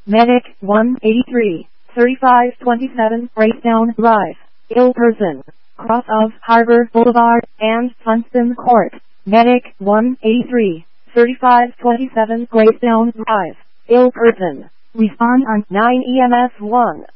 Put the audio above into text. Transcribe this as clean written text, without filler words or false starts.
Medic 183, 3527 Breakdown Drive, ill person, cross of Harbor Boulevard and Funston Court. Medic 183, 3527 Breakdown Drive, ill person. Respond on 9 EMS 1.